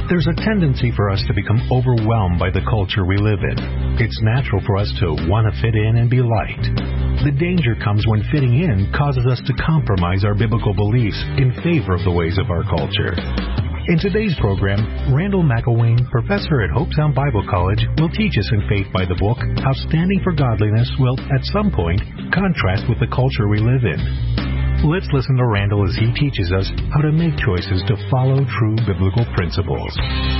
There's a tendency for us to become overwhelmed by the culture we live in. It's natural for us to want to fit in and be liked. The danger comes when fitting in causes us to compromise our biblical beliefs in favor of the ways of our culture. In today's program, Randall McElwain, professor at Hope Sound Bible College, will teach us in Faith by the Book how standing for godliness will, at some point, contrast with the culture we live in. Let's listen to Randall as he teaches us how to make choices to follow true biblical principles.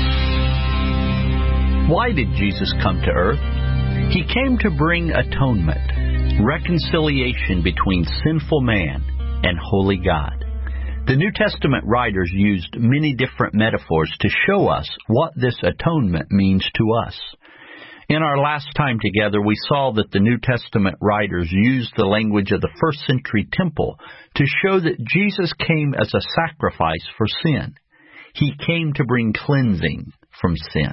Why did Jesus come to earth? He came to bring atonement, reconciliation between sinful man and holy God. The New Testament writers used many different metaphors to show us what this atonement means to us. In our last time together, we saw that the New Testament writers used the language of the first century temple to show that Jesus came as a sacrifice for sin. He came to bring cleansing from sin.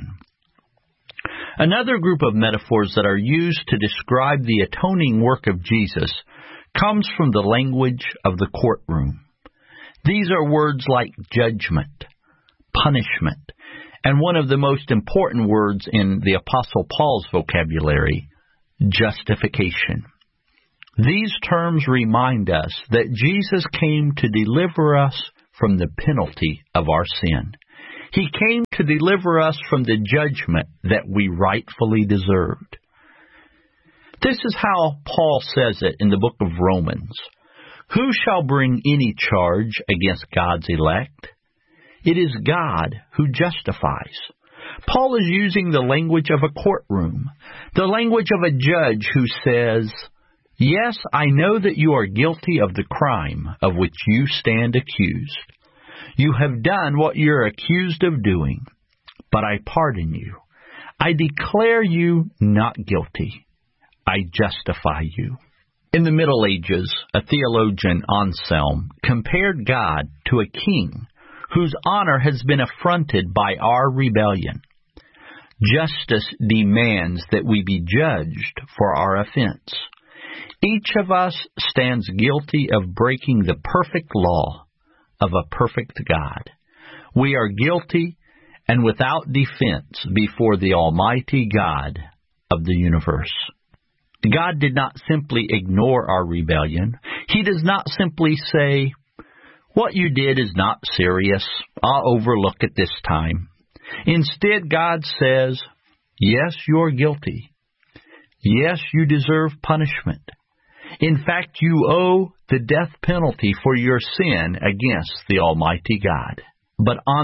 Another group of metaphors that are used to describe the atoning work of Jesus comes from the language of the courtroom. These are words like judgment, punishment, and one of the most important words in the Apostle Paul's vocabulary, justification. These terms remind us that Jesus came to deliver us from the penalty of our sin. He came to deliver us from the judgment that we rightfully deserved. This is how Paul says it in the book of Romans. Who shall bring any charge against God's elect? It is God who justifies. Paul is using the language of a courtroom, the language of a judge who says, yes, I know that you are guilty of the crime of which you stand accused. You have done what you're accused of doing, but I pardon you. I declare you not guilty. I justify you. In the Middle Ages, a theologian, Anselm, compared God to a king whose honor has been affronted by our rebellion. Justice demands that we be judged for our offense. Each of us stands guilty of breaking the perfect law of a perfect God. We are guilty and without defense before the Almighty God of the universe. God did not simply ignore our rebellion. He does not simply say, what you did is not serious. I'll overlook it this time. Instead, God says, yes, you're guilty. Yes, you deserve punishment. In fact, you owe the death penalty for your sin against the Almighty God. But on